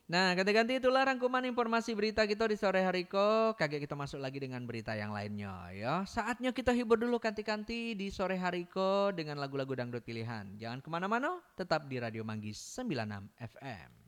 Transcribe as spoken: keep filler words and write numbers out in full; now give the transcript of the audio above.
Nah, ganti-ganti itulah rangkuman informasi berita kita di sore hari ko. Kaget kita masuk lagi dengan berita yang lainnya ya. Saatnya kita hibur dulu kanti-kanti di sore hari ko dengan lagu-lagu dangdut pilihan. Jangan kemana-mana, tetap di Radio Manggis sembilan puluh enam F M.